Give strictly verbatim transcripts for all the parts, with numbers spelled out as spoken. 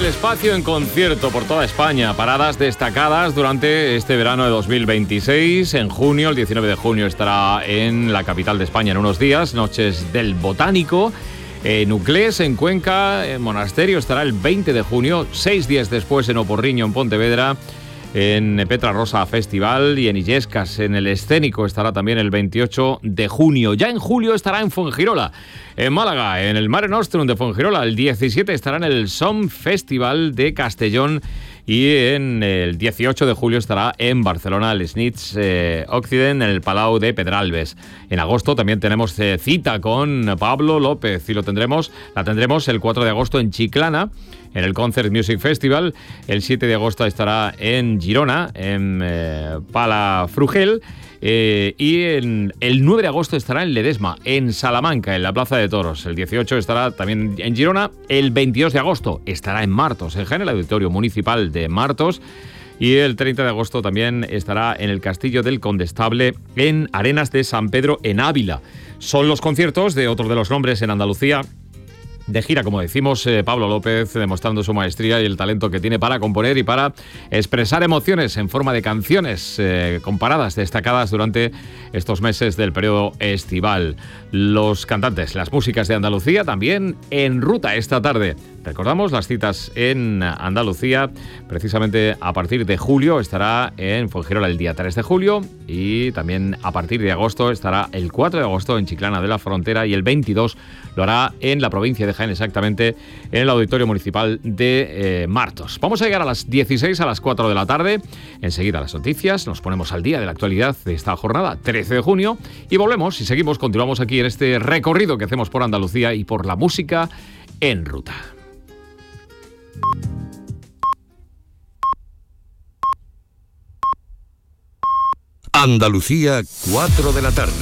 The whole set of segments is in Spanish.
espacio en concierto por toda España. Paradas destacadas durante este verano de dos mil veintiséis. En junio, el diecinueve de junio, estará en la capital de España en unos días. Noches del Botánico. En Uclés, en Cuenca, en Monasterio, estará el veinte de junio. Seis días después en Oporriño, en Pontevedra. En Petra Rosa Festival y en Illescas, en el Escénico, estará también el veintiocho de junio. Ya en julio estará en Fuengirola, en Málaga, en el Mare Nostrum de Fuengirola. El diecisiete estará en el Som Festival de Castellón y en el dieciocho de julio estará en Barcelona, el Snitz eh, Occident, en el Palau de Pedralbes. En agosto también tenemos eh, cita con Pablo López y lo tendremos, la tendremos el cuatro de agosto en Chiclana, en el Concert Music Festival. El siete de agosto estará en Girona, en eh, Palafrugell. Eh, y en, el nueve de agosto estará en Ledesma, en Salamanca, en la Plaza de Toros. El dieciocho estará también en Girona. El veintidós de agosto estará en Martos, en el Auditorio Municipal de Martos. Y el treinta de agosto también estará en el Castillo del Condestable, en Arenas de San Pedro, en Ávila. Son los conciertos de otros de los nombres en Andalucía de gira, como decimos, eh, Pablo López, demostrando su maestría y el talento que tiene para componer y para expresar emociones en forma de canciones eh, comparadas, destacadas durante estos meses del periodo estival. Los cantantes, las músicas de Andalucía también en ruta esta tarde. Recordamos las citas en Andalucía, precisamente a partir de julio estará en Fuengirola el día tres de julio y también a partir de agosto estará el cuatro de agosto en Chiclana de la Frontera y el veintidós lo hará en la provincia de Jaén, exactamente en el Auditorio Municipal de eh, Martos. Vamos a llegar a las dieciséis, a las cuatro de la tarde, enseguida las noticias, nos ponemos al día de la actualidad de esta jornada, trece de junio, y volvemos y seguimos, continuamos aquí en este recorrido que hacemos por Andalucía y por la música en ruta. Andalucía, cuatro de la tarde.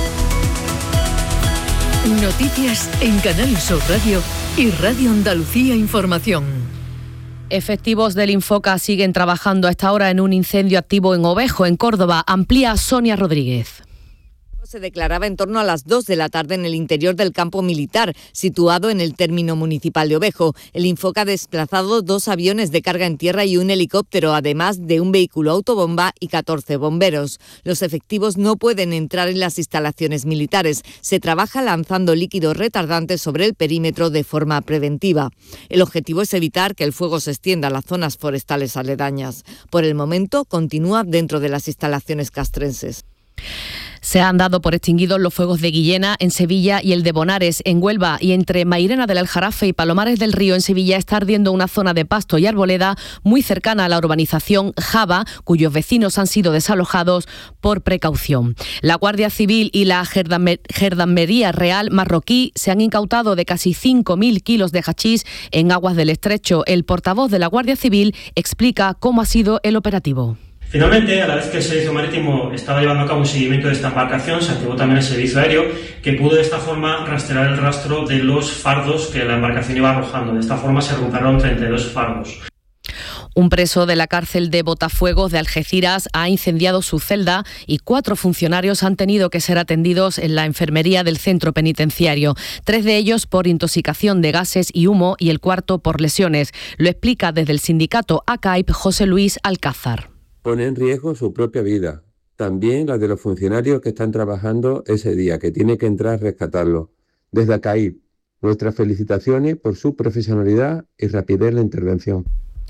Noticias en Canal Sur Radio y Radio Andalucía Información. Efectivos del Infoca siguen trabajando a esta hora en un incendio activo en Ovejo, en Córdoba. Amplía Sonia Rodríguez. Se declaraba en torno a las dos de la tarde en el interior del campo militar, situado en el término municipal de Ovejo. El Infoca ha desplazado dos aviones de carga en tierra y un helicóptero, además de un vehículo autobomba y catorce bomberos. Los efectivos no pueden entrar en las instalaciones militares. Se trabaja lanzando líquidos retardantes sobre el perímetro de forma preventiva. El objetivo es evitar que el fuego se extienda a las zonas forestales aledañas. Por el momento, continúa dentro de las instalaciones castrenses. Se han dado por extinguidos los fuegos de Guillena en Sevilla y el de Bonares en Huelva, y entre Mairena del Aljarafe y Palomares del Río en Sevilla está ardiendo una zona de pasto y arboleda muy cercana a la urbanización Java, cuyos vecinos han sido desalojados por precaución. La Guardia Civil y la Gendarmería Real marroquí se han incautado de casi cinco mil kilos de hachís en aguas del Estrecho. El portavoz de la Guardia Civil explica cómo ha sido el operativo. Finalmente, a la vez que el Servicio Marítimo estaba llevando a cabo un seguimiento de esta embarcación, se activó también el Servicio Aéreo, que pudo de esta forma rastrear el rastro de los fardos que la embarcación iba arrojando. De esta forma se recuperaron treinta y dos fardos. Un preso de la cárcel de Botafuegos de Algeciras ha incendiado su celda y cuatro funcionarios han tenido que ser atendidos en la enfermería del centro penitenciario. Tres de ellos por intoxicación de gases y humo y el cuarto por lesiones. Lo explica desde el sindicato A C A I P José Luis Alcázar. Pone en riesgo su propia vida, también la de los funcionarios que están trabajando ese día, que tiene que entrar a rescatarlo. Desde A C A I P, nuestras felicitaciones por su profesionalidad y rapidez en la intervención.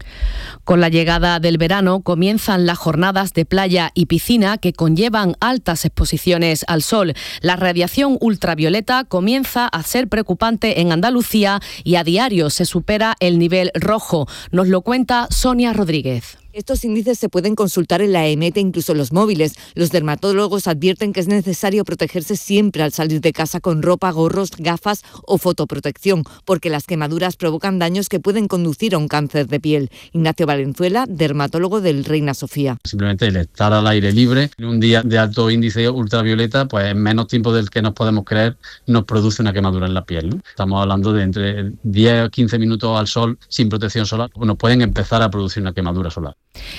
Con la llegada del verano comienzan las jornadas de playa y piscina que conllevan altas exposiciones al sol. La radiación ultravioleta comienza a ser preocupante en Andalucía y a diario se supera el nivel rojo. Nos lo cuenta Sonia Rodríguez. Estos índices se pueden consultar en la EMET e incluso en los móviles. Los dermatólogos advierten que es necesario protegerse siempre al salir de casa con ropa, gorros, gafas o fotoprotección, porque las quemaduras provocan daños que pueden conducir a un cáncer de piel. Ignacio Valenzuela, dermatólogo del Reina Sofía. Simplemente el estar al aire libre, en un día de alto índice ultravioleta, pues en menos tiempo del que nos podemos creer, nos produce una quemadura en la piel, ¿no? Estamos hablando de entre diez o quince minutos al sol sin protección solar, nos pueden empezar a producir una quemadura solar.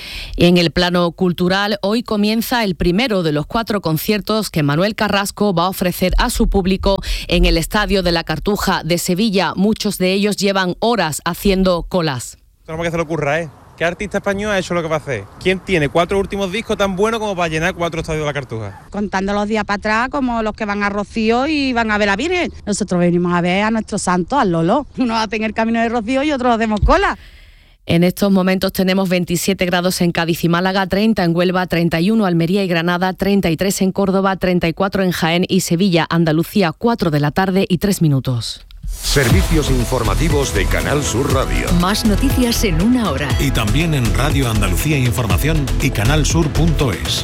Y en el plano cultural, hoy comienza el primero de los cuatro conciertos que Manuel Carrasco va a ofrecer a su público en el Estadio de la Cartuja de Sevilla. Muchos de ellos llevan horas haciendo colas. Tenemos que se le ocurra, ¿eh? ¿Qué artista español ha hecho lo que va a hacer? ¿Quién tiene cuatro últimos discos tan buenos como para llenar cuatro estadios de la Cartuja? Contando los días para atrás como los que van a Rocío y van a ver a la Virgen. Nosotros venimos a ver a nuestros santos, al Lolo. Unos hacen el camino de Rocío y otros hacemos cola. En estos momentos tenemos veintisiete grados en Cádiz y Málaga, treinta en Huelva, treinta y uno Almería y Granada, treinta y tres en Córdoba, treinta y cuatro en Jaén y Sevilla, Andalucía, cuatro de la tarde y tres minutos. Servicios informativos de Canal Sur Radio. Más noticias en una hora. Y también en Radio Andalucía Información y canalsur punto es.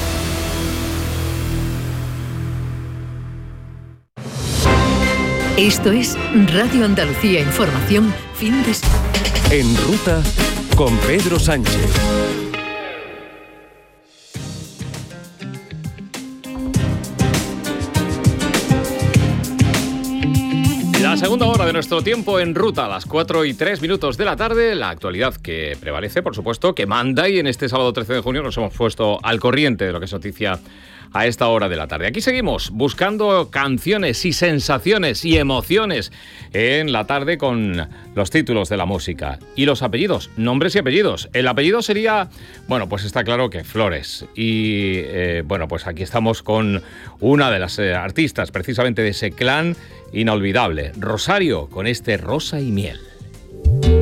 Esto es Radio Andalucía Información, fin de semana. En ruta con Pedro Sánchez. La segunda hora de nuestro tiempo en ruta, a las cuatro y tres minutos de la tarde, la actualidad que prevalece, por supuesto, que manda, y en este sábado trece de junio nos hemos puesto al corriente de lo que es noticia a esta hora de la tarde. Aquí seguimos buscando canciones y sensaciones y emociones en la tarde con los títulos de la música y los apellidos, nombres y apellidos. El apellido sería, bueno, pues está claro que Flores. Y eh, bueno, pues aquí estamos con una de las eh, artistas precisamente de ese clan inolvidable, Rosario, con este Rosa y Miel.